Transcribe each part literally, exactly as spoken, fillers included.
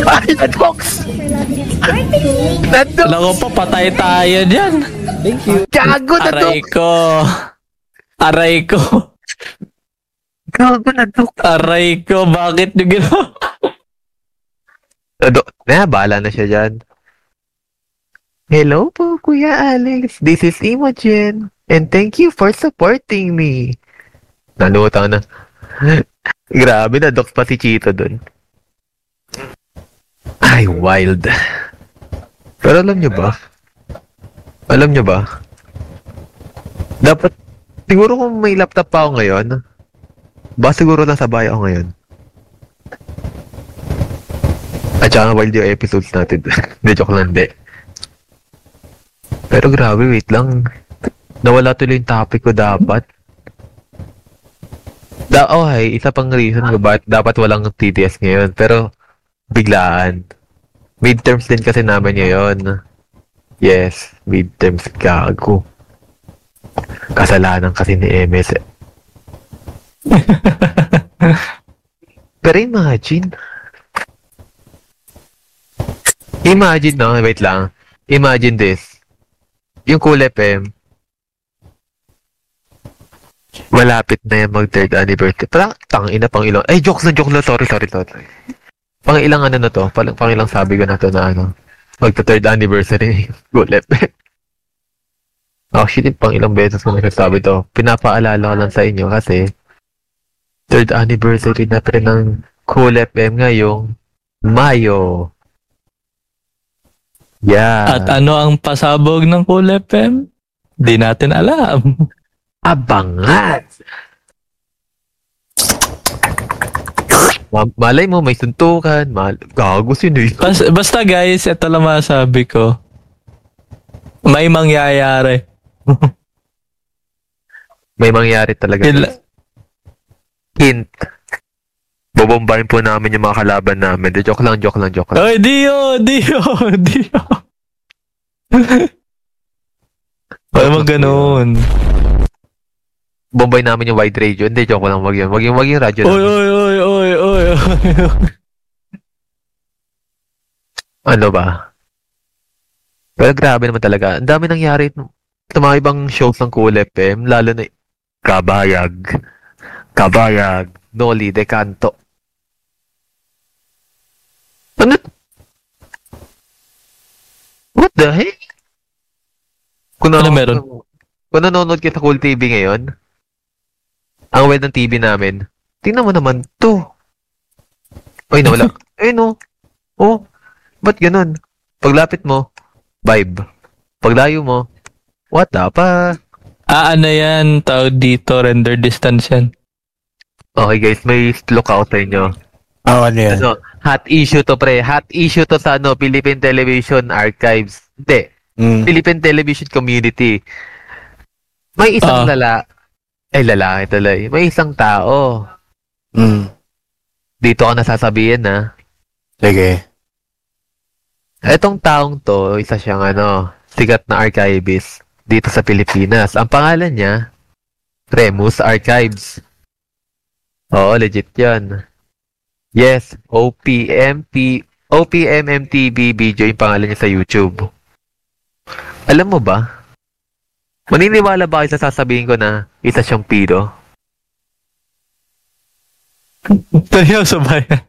Ay, Nadbox! Nadbox! Alam ko pa, patay tayo dyan. Thank you. Gago, Aray Nadbox! ko. Aray ko. Gago, Nadbox! Aray ko, bakit nyo ginawa? Nadbox, na, bahala na siya dyan. Hello po, Kuya Alex. This is Imogen. And thank you for supporting me. Nalutang na. Grabe, Nadbox pa si Chito dun. Ay, wild. Pero alam nyo ba? Alam nyo ba? Dapat, siguro kung may laptop pa ako ngayon, ba siguro nasa bahay ako ngayon. At saka wild yung episodes natin. Hindi, joke lang, hindi. Pero grabe, wait lang. Nawala tuloy yung topic ko dapat. Da oh, hey, isa pang reason ko bakit dapat walang T T S ngayon. Pero, biglaan. Midterms din kasi namin ngayon. Yes, midterms, gago. Kasalanan kasi ni M S. Pero imagine. Imagine, no? Wait lang. Imagine this. Yung Cool F M, malapit na yung mag-third anniversary. Parang, tangina, pang ilang. Ay, jokes na, joke na. Sorry, sorry, sorry. Pang ilang ano na to? Pang, pang ilang sabi ko na to na ano? Magta-third anniversary. Cool F M. Actually, pang ilang beses ko nagsasabi to. Pinapaalala ko lang sa inyo kasi third anniversary na rin ng Cool F M ngayong Mayo. Yeah. At ano ang pasabog ng Cool F M? Di natin alam. Abangan! Ma- malay mo, may suntukan. Mal- Gago sino yun? Bas- basta guys, ito lang masabi ko. May mangyayari. May mangyari talaga. Kila- Hint. Bobombahin po namin yung mga kalaban namin. De, joke lang, joke lang, joke lang. Oy, Dio! Dio! Dio! Wala mo ganun. Bombay namin yung wide radio. Hindi, joke lang. Wag yun. Wag yung, wag yung radyo Oy, namin. oy, oy, oy, oy, oy. Ano ba? Pero grabe naman talaga. Ang dami nangyari sa mga ibang shows ng Cool F M. Lalo na Kabayag. Kabayag. Noli de Canto. Ano? What the heck? Kung Ano nanonood- meron? Kung nanonood ka sa Cool T V ngayon, ang web ng T V namin, tingnan mo naman to. Ay, nawala. Eh, no. Oh, ba't ganun? Paglapit mo, vibe. Paglayo mo, what the pa? Ah, ano yan? Tawag dito, render distance yan. Okay guys, may lookout sa inyo. Oh, ano yan? Ano, hot issue to pre. Hot issue to sa ano, Philippine Television Archives. Hindi, Mm. Philippine Television Community. May isang Ah. lala, ay lalaki tuloy. May isang tao. Mm. Dito ka nasasabihin na. Sige. Etong taong to, isa siyang ano, sikat na archivist dito sa Pilipinas. Ang pangalan niya, Remus Archives. Oo, legit yan. Yes, O P M T, O P M M T V video yung pangalan niya sa YouTube. Alam mo ba? Maniniwala ba kayo sa sasabihin ko na isa siyang pido? Seryoso ba yan?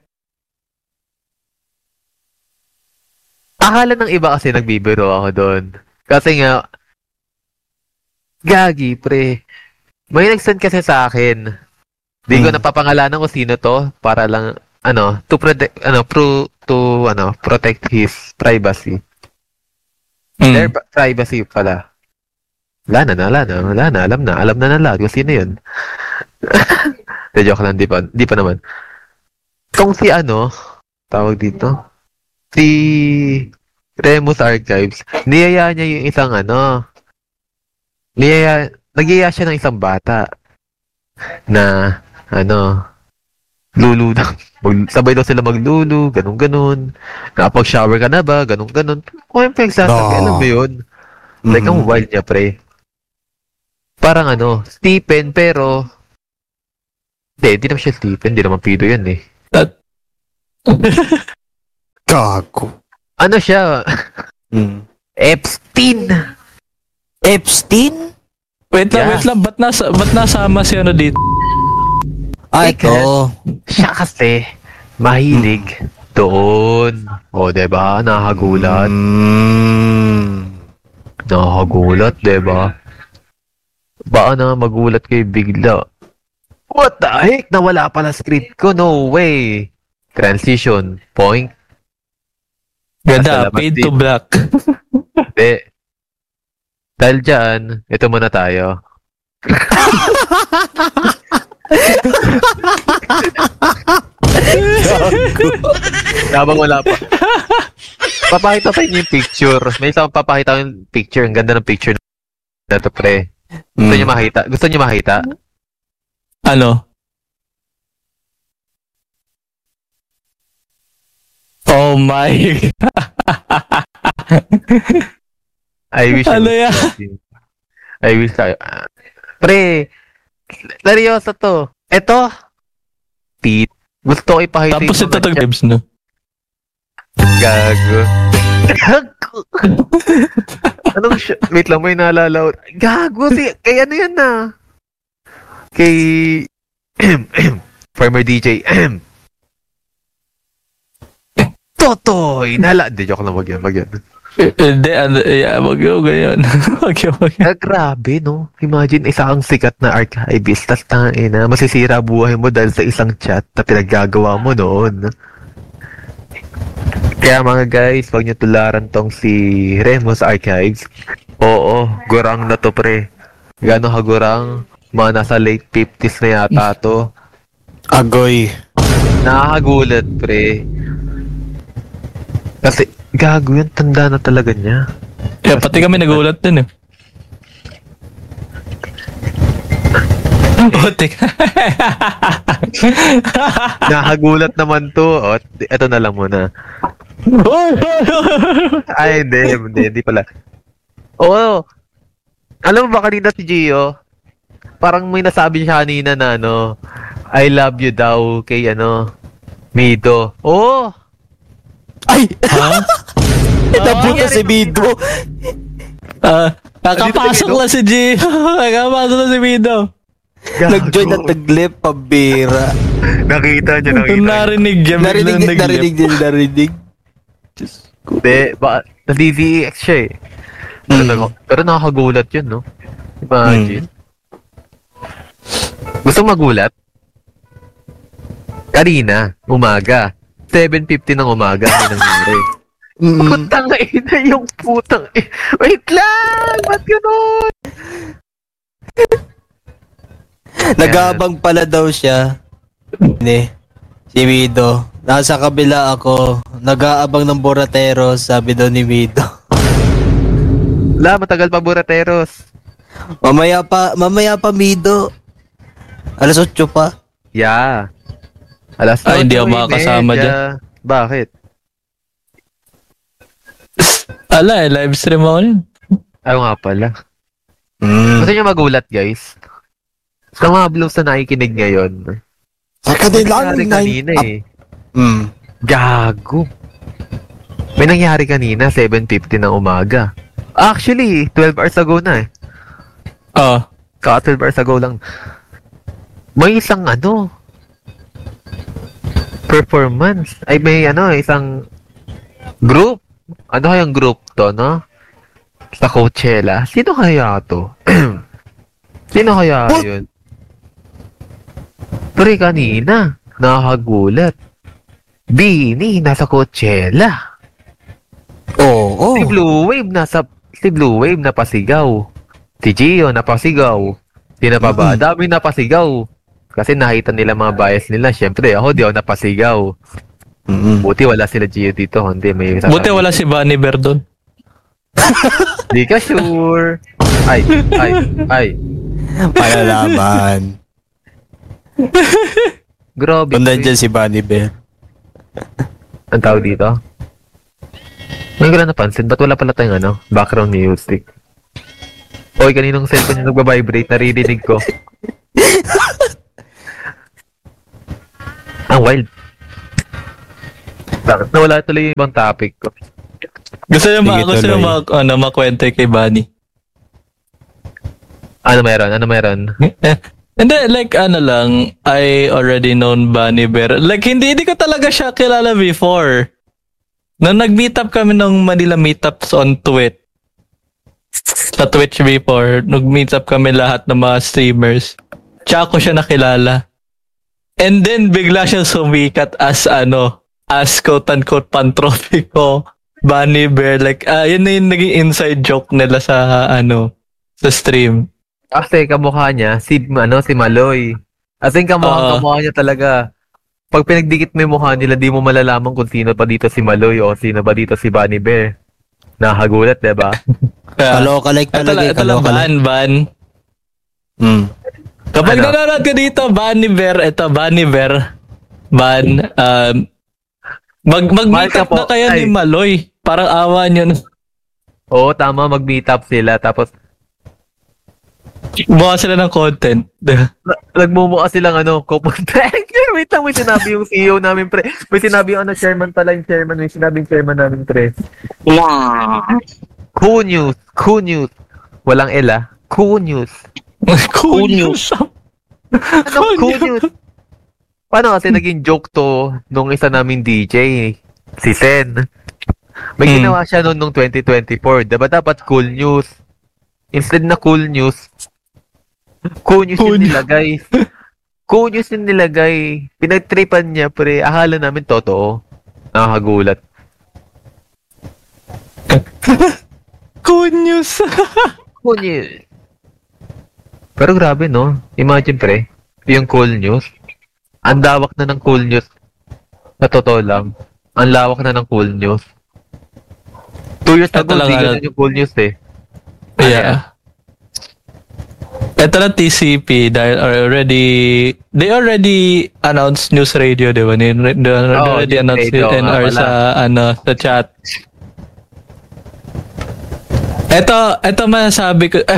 Akala ng iba kasi nagbibiro ako doon. Kasi nga, gagi, pre. May nag-send kasi sa akin. Di ko Hmm. napapangalanan kung sino to para lang, ano, to protect, ano, pro, to, ano, protect his privacy. Their Mm. pri- privacy pala. Wala na, wala na, wala na, alam na, alam na na lahat kung sino yun. De, joke lang, di pa, di pa naman. Kung si ano, tawag dito, si Remus Archives, niyaya niya yung isang ano, niyaya, nagyaya siya ng isang bata na, ano, lulu daw. Mag, sabay daw sila maglulu, ganun-ganun. Nakapag-shower ka na ba? Ganun-ganun. Kung yung pinagsasabi, No. alam mo yun? Like, Mhm. ang wild niya, pre. Parang ano, Stephen, pero, hindi, hindi naman siya Stephen. Hindi naman pido yan eh. At, Gago. Ano siya? Mm. Epstein. Epstein? Wait lang, Yeah. wait lang. Ba't, nasa, ba't nasama si ano dito? Ah, Because- ito. Siya kasi mahilig doon. O, diba? Nakagulat. Mm. Nakakagulat, diba? Baka na magulat kayo bigla. What the heck? Nawala pala script ko. No way. Transition. Point. Ganda, Salamat fade din. to black. Hindi. Dahil dyan, ito muna tayo. Habang wala pa. Papakita pa yung picture. May isang papakita ko yung picture. Ang ganda ng picture na to, pre. Gusto Mm. niyo makita? Gusto niyo makita? Ano? Oh my. I wish Ano I yan? was- I wish I... ah, pre, seryoso to. Ito, Pete. Gusto ko ipakita Tapos yung ito mga to chat. games, no? Gago. Gago. Anong sh- Wait lang, may naalala ko. Gago, si... Kay ano yan na? Kay... Former D J. Totoy! Nala... Hindi, joke lang. Wag yan, wag yan. Hindi, ano, yeah, wag yun, ganyan. Wag yun, wag yun. Ah, grabe, no? Imagine, isa kang sikat na archivist, tas tangin na, masisira buhay mo dahil sa isang chat na pinaggagawa mo noon. Kaya mga guys, wag niyo tularan tong si Remus Archives. Oo, gurang na to, pre. Gano'n ka gurang? Mga nasa late fifties na yata to. Agoy. Nakakagulat, pre. Kasi, gago yun, tanda na talaga niya. Yeah, pati kami nagulat din eh. Putik. Nakakagulat naman to. O, eto na lang muna. Ay, hindi, hindi, hindi pala. Oo. Alam mo ba kanina si Gio? Parang may nasabi siya kanina na ano, I love you daw kay ano, Mido. Oo. Ay! Ha? Nabuta si Mido. Ah, nakapasok Dito, lang si G. Nakapasok lang si Mido. Nag-join ng taglip, pabira. Nakita niya, nakita niya. Narinig yan. Narinig din, biglang narinig din, narinig. Hindi, ba, nadi-D X siya eh. Pero, Mm. nako- pero nakakagulat yun, no? Imagine. Gusto magulat? Kanina, umaga. seven fifty ng umaga, may nangyari. Mm. Putang ina yung putang ina. Wait lang! Ba't ganun? Nag-aabang pala daw siya. Ni, si Mido. Nasa kabila ako. Nag-aabang ng Borateros, sabi daw ni Mido. La, matagal pa Burateros. Mamaya pa, mamaya pa Mido. Alas otso pa. Yeah. Alas Ay, hindi ako ocho, makakasama media. dyan. Bakit? Ala eh, live stream ako yun. Ayaw nga pala. Mm. Gusto niyo magulat, guys? Sa mga blues na nakikinig ngayon, Sa kanila nangyari kanina eh. Mm. Gago. May nangyari kanina, seven fifty ng umaga. Actually, twelve hours ago na eh. Oh. Ka twelve hours ago lang. May isang ano, performance. Ay, may ano, isang group. Ano kayang group to, no? Sa Coachella. Sino kaya to? Sino kaya What? yun? Pre, kanina, nakakagulat. Bini, nasa Coachella. Oo. Si Blue Wave, nasa, si Blue Wave napasigaw. Si Gio, napasigaw. Sino pa ba? Mm. Daming napasigaw. Kasi nakita nila mga bias nila. Siyempre, ako di ako napasigaw. Mm. Buti wala sila Gio dito. Hindi, may Buti wala si Bunny Bear doon. Di ka sure. Ay, ay, ay. Palalaman. Grabe. Kung nandyan si Bunny Bear. Ang tawag dito? Ngayon ko lang napansin. Ba't wala pala tayong ano? Background music. Oy, kaninong cellphone yung nagbabibrate? Naririnig ko. Ang wild. Bakit nawala tuloy yung ibang topic ko? Gusto niyo ma, Sige, gusto niyo tuloy. ma, ano, makwento kay Bunny. Ano meron? Ano meron? Eh, Hindi, like ano lang, I already known Bunny Bear. Like, hindi, hindi ko talaga siya kilala before. Nung nag-meet up kami ng Manila meetups on Twitch, sa Twitch before, nag-meet up kami lahat ng mga streamers. Tsaka ko siya nakilala. And then, bigla siyang sumikat as ano, as quote-unquote pantropiko, Bunny Bear. Like, ah, yun na yung naging inside joke nila sa, ano, sa stream. Kasi kamukha niya, si, ano, si Maloy. As in, kamukha, Oo. kamukha niya talaga. Pag pinagdikit mo yung mukha nila, di mo malalaman kung sino pa dito si Maloy o sino pa dito si Bunny Bear. Nakagulat, diba? Kaya, Kaloka like ito talaga. lang, eh, ito lang, Kaloka like. Ban, Ban. Hmm. Kapag Ano? nanonood ka dito, Bunny Bear, ito, Bunny Bear, Ban, um, mag, mag-meet Mahal ka up na po. kayo ni Ay. Maloy. Parang awa nyo na. Oo, tama, mag-meet up sila. Tapos, Buka sila ng content. na- nagmumukha silang ano, coupon tracker. Wait lang, may sinabi yung C E O namin, pre. May sinabi yung ano, chairman pala yung chairman. May sinabing chairman namin, pre. Cool news, cool news. Walang L, ah. Cool news. Cool news. Ano, cool news? Paano kasi naging joke to nung isa naming D J, si Sen. May Hmm. ginawa siya noon nung twenty twenty-four. Diba dapat cool news? Instead na cool news, cool news Cool yung news. nilagay. Cool news yung nilagay. Pinagtripan niya, pre. Akala namin totoo. Nakakagulat. Cool news. Cool news. Pero grabe, no? Imagine, pre. Yung cool news. Ang lawak na ng cool news. Sa totoo lang. Ang lawak na ng cool news. Two years Ito ago, lang, hindi ano, ganun yung cool news, eh. Yeah. Ito na T C P dahil already they already announced news radio, di ba? They, they Oo, already news announced it radio in nga our pala. sa ano sa chat. Ito, ito masasabi ko.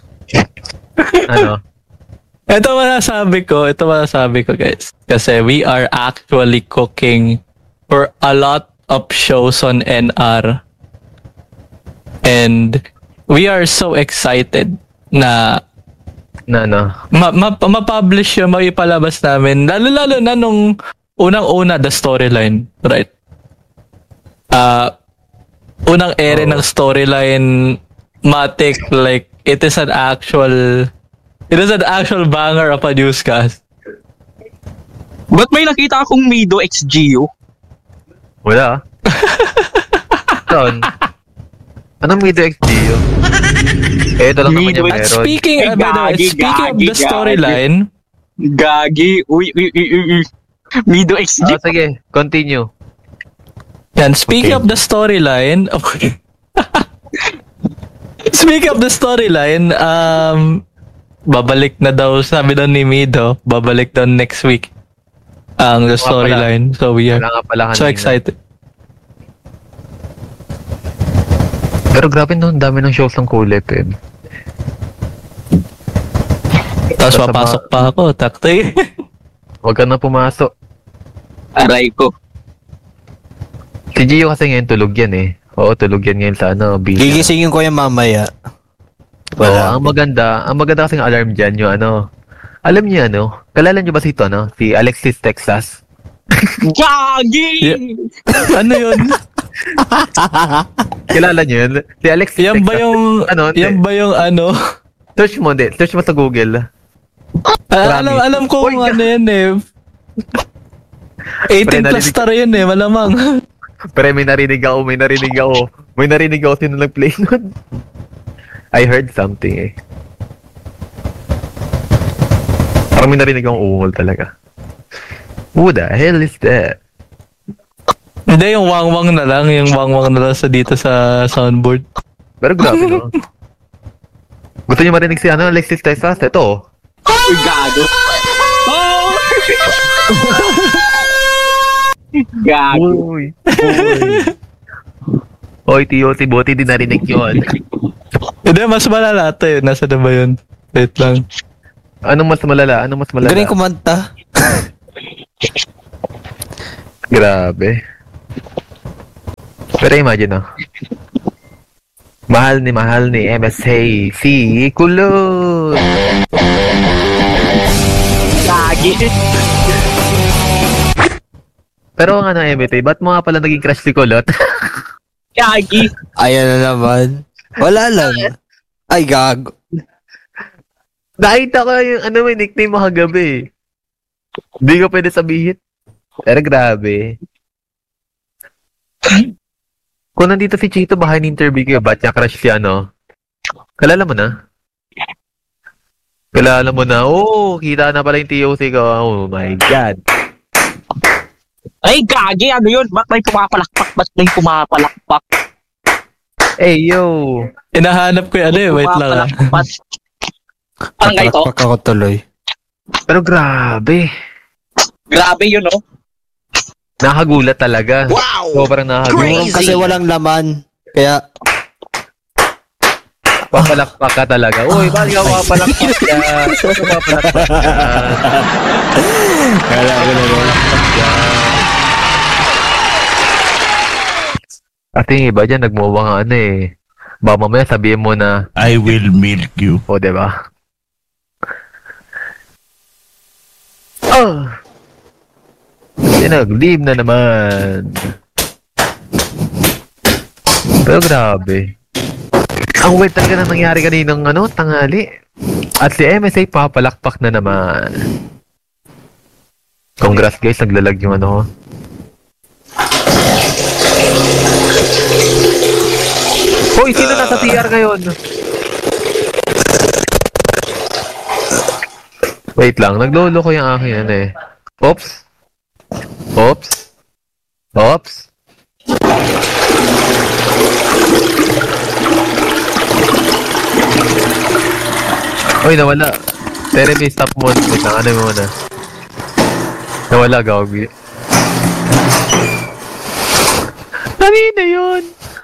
Ano? Ito masasabi ko, ito masasabi ko guys. Kasi we are actually cooking for a lot of shows on N R. And we are so excited na Na, ano? ma- ma- ma-publish yun, maipalabas namin. Lalo-lalo na nung unang-una, the storyline. Right? Ah, unang ere Oo. ng storyline, matic, like, it is an actual, it is an actual banger of a newscast. Ba't may nakita akong Mido X G U? Wala. Saan? Anong Mido X D yun? Eh, ito lang naman Mido yung X- meron. Speaking, Eh, uh, by the way, gagi, speaking of gagi, the storyline, Gagi. Uy, uy, uy, uy, uy. Mido X G. Ah, sige, continue. yan, speaking Okay. of the storyline, speaking of the storyline, um, babalik na daw, sabi daw ni Mido, babalik daw next week ang the pala. storyline. So we are Wala nga pala so kanina. excited. Pero grabe no, ang dami ng shows ng Cool F M. Tapos Basta papasok pa ako, takte. Huwag ka na pumasok. Aray ko. Si Gio kasi ngayon tulog yan eh. Oo, tulog yan ngayon sa ano, B. Gigisingin ko yan mamaya. Oo, ang maganda, ang maganda kasing alarm dyan, yung ano, alam niyo ano, kalala niyo ba si ito, no? Si Alexis Texas? Gagi! Yeah. Ano yun? Kilala niyo yun? Si Alexis Yan ba Texas. yung, Ano, hindi. yan ba yung ano? Search mo, hindi. Search mo sa Google. Ah, alam, alam ko Uy, kung ano yan eh. eighteen Pre, plus narinig- star yun eh, malamang. Pero may narinig ako, may narinig ako. May narinig ako sino nag-play nun. I heard something eh. Parang may narinig akong ungol talaga. Who the hell is that? Hindi, yung wang-wang na lang, yung wang-wang na lang sa dito sa soundboard. Pero grabe no. Gusto niyo marinig si ano, Alexis Texas? Ito. Uy, gago. Oh! Gago. Uy. Uy. Oy, Tio, si Boti din narinig yun. Hindi, mas malala ito eh. Nasa na ba yun? Wait lang. Anong mas malala? Anong mas malala? Galing kumanta. Grabe. Pero imagine, no? Mahal ni mahal ni M S A si Kulot. Gagi. Pero ang ano, M S A, ba't mo nga pala naging crush si Kulot? Gagi. Ayan na naman. Wala lang. Ay, gago. Nakita ko yung ano, may nickname mo kagabi. Hindi ko pwede sabihin. Pero grabe. Kung nandito si Chito, baka in-interview kayo, ba't niya crush si ano? Kalala mo na? Kalala mo na, oh, kita na pala yung T O C ko. Oh my God. Ay, gagi. Ano yun? Ba't may pumapalakpak? Ba't may pumapalakpak? Hey, yo. Hinahanap ko yung ano eh. Wait lang ah. Pumapalakpak. Parang ganito. Papalakpak ako tuloy. Pero grabe. Grabe yun, no? Nakagulat talaga. Wow! Sobrang nakagulat. Siguro kasi walang laman. Kaya, Papalakpak ka talaga. Uy, bakit ka papalakpak ka? Bakit ka papalakpak ka? kala ko naman. At yung iba dyan, nagmuwa nga ano eh. Baka mamaya sabihin mo na, I will milk you. o, diba? Oh! Sinag-leave na naman. Pero grabe. Ang weird talaga na nangyari kaninang ano, tanghali. At si M S A papalakpak na naman. Congrats guys, naglalag yung ano. Hoy, sino nasa T R ngayon? Wait lang, naglolo ko yung akin ano eh. Oops. Oops. Oops. Uy, nawala. Teremy, stop mo. Wait lang, ano mo muna. Nawala, gawag. Kanina yun.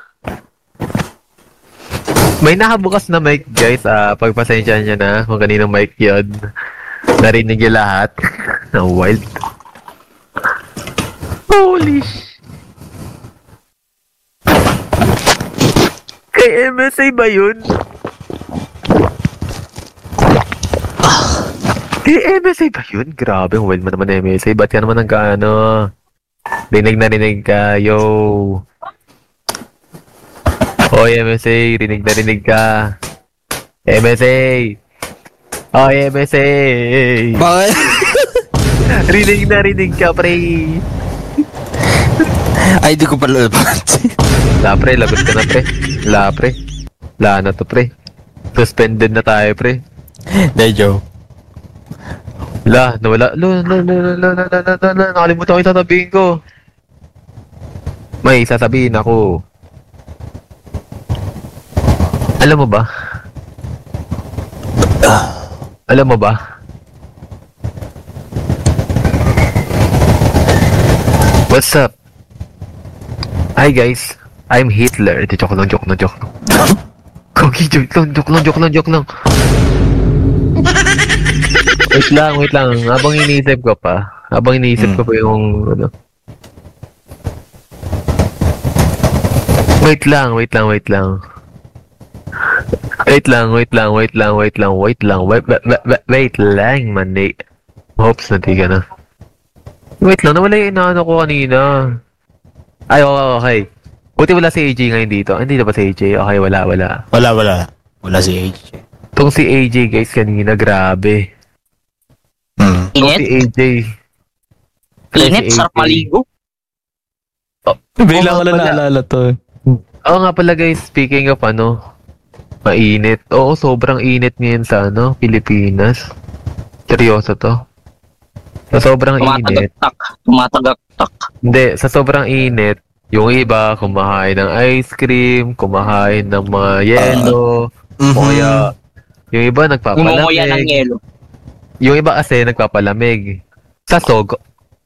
May nakabukas na mic, guys. Ah, pagpasensya niya na kung kaninong mic yun. Narinig yung lahat. Ang wild. Holy sh... Kay M S A ba yun? Kay M S A ba yun? Grabe, ang wild mo naman M S A. Ba't ka naman ang kaano? Rinig na rinig ka, yo. Oy, M S A, rinig na rinig ka. M S A! Oy, M S A! Bakit? Rinig na rinig ka, pre. Ay, di ko pala napansin. La, pre, lagot ka na, pre. La, pre. La na to, pre. Suspended na tayo, pre. Dejo. La, nawala. La, la, la, la, la, la, la, la, la. Nakalimutan ko yung sasabihin ko. May sasabihin ako. Alam mo ba? Alam mo ba? What's up? Hi guys, I'm Hitler. Ito, joke lang, joke lang, joke lang. Kogi, joke lang, joke lang, joke lang, joke lang. Wait lang, wait lang. Habang iniisip ko pa, habang iniisip ko pa yung, ano. Wait lang, wait lang, wait lang. Wait lang, wait lang, wait lang, wait lang, wait lang, wait, wait, wait, wait lang, man. Hopes na di ka na. Wait lang, nawala yung inaano ko kanina. Ay, okay, okay. Buti wala si A J ngayon dito. Hindi na ba si A J? Okay, wala, wala. Wala, wala. Wala si H. Itong si A J, guys, kanina, grabe. Hmm. Itong Init? si A J. Init? Si A J. Sarap maligo? Bigla Oo ko nga lang pala. naalala to. Oo nga pala, guys, speaking of ano, mainit. Oo, sobrang init ngayon sa ano, Pilipinas. Seryoso to. Sa sobrang init. Tumatagaktak. Tumatagaktak. Hindi, sa sobrang init, yung iba kumakain ng ice cream, kumakain ng mga yelo, Mhm. o kaya yung iba Ngumunguya ng nagpapalamig. yelo. Yung iba kasi nagpapalamig. Sa Sogo.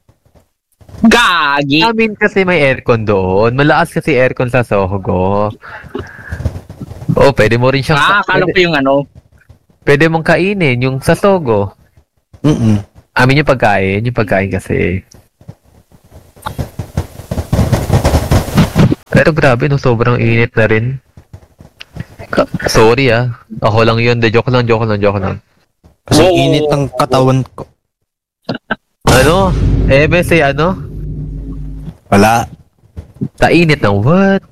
Gagi! Amin kasi may aircon doon. Malakas kasi aircon sa Sogo. Oh, pwede mo rin siyang Ah, akala ko pwede, yung ano. pwede mong kainin yung sa Sogo. Mm-mm. Amin yung pagkain, yung pagkain kasi. Pero grabe, no, sobrang init na rin. Ka- Sorry ah. Ako lang yun. De, joke lang, joke lang, joke lang. Kasi Oo. init ng katawan ko. Ano? M S A ano? Wala. Sa init ng what?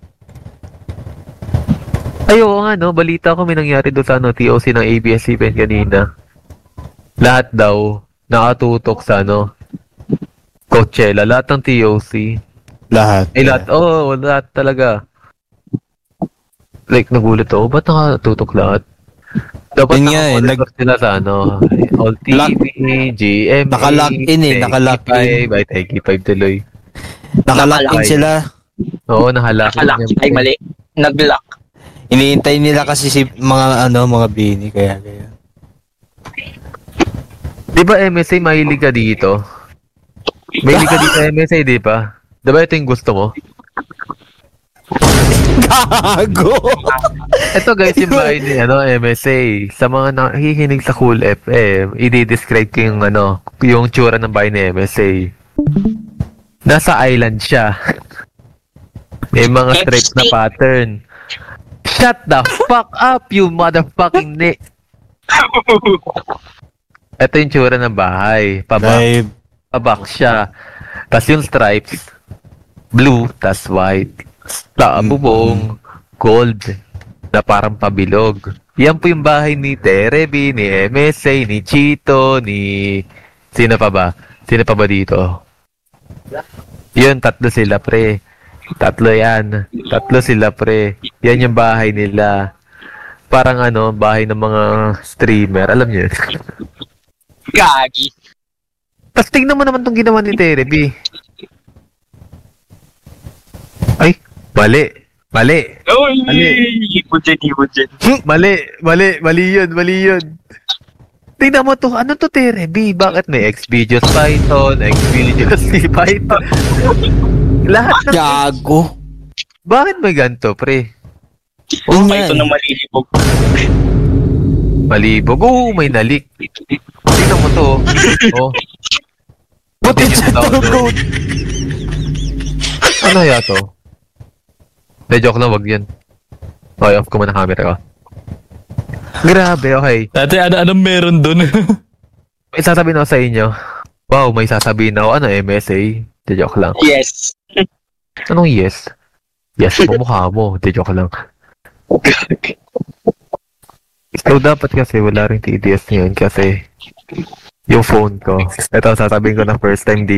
Ay, oo nga, no? Balita ko may nangyari doon sa ano, T O C ng A B S C B N kanina. Lahat daw, nakatutok sa ano, Coachella. Lahat ng T O C. Lahat. Eh, lahat, oo, oh, lahat talaga. Like, nagulat ako, ba't nakatutok lahat? Dapat Yun nga eh, nakakonect sila sa ano, All T V, Lock- G M A, Nakalock in eh, nakalock in. K five, ay, K five tuloy. Nakalock in Nakalak. sila. Oo, nahalak. Nakalak. Ay, mali. Nag-lock. Iniintay nila kasi si mga ano, mga bini kaya kaya. Di ba M S A mahilig ka dito? Mahilig ka dito sa M S A, di ba? Di ba ito yung gusto mo? Gago! Ito guys, yung bahay ni ano, M S A. Sa mga nakikinig sa Cool F M, i-describe ko yung ano, yung tsura ng bahay ni M S A. Nasa island siya. May mga stripes na pattern. Shut the fuck up, you motherfucking ne... Ito yung tsura ng bahay. Pabak, Ay, pabak siya. Tapos yung stripes, blue, tas white. Sa bubong, gold, na parang pabilog. Yan po yung bahay ni Terebi, ni M S A, ni Chito, ni... Sino pa ba? Sino pa ba dito? Yun, tatlo sila, pre. Tatlo yan. Tatlo sila, pre. Yan yung bahay nila. Parang ano, bahay ng mga streamer. Alam niyo yun? Gagi. Tapos tingnan mo naman tong ginawa ni Terebi. Ay, mali. Mali. Uy! Ali. Ibudyan, ibudyan. Mali. Mali. Mali yun. Mali yun. Tingnan mo to. Ano to, Terebi? Bakit may Xvideos Python, Xvideos C Python? Lahat ng... gago. Bakit may ganito, pre? Yun Ay, nga ito eh. na malilibog. Malibog. Oo, may nalik. Tingnan mo to. Oh. Buti siya to, bro. Ano ya to? De, joke lang, wag yan. Okay, off ko muna camera ko. Grabe, okay. Dati ano, anong meron dun? May sasabihin ako sa inyo. Wow, may sasabihin ako. Ano, M S A? De, joke lang. Yes. Anong yes? Yes mo, mukha mo. De, joke lang. So, dapat kasi wala rin T D S ngayon kasi yung phone ko. Ito, sasabihin ko na first time di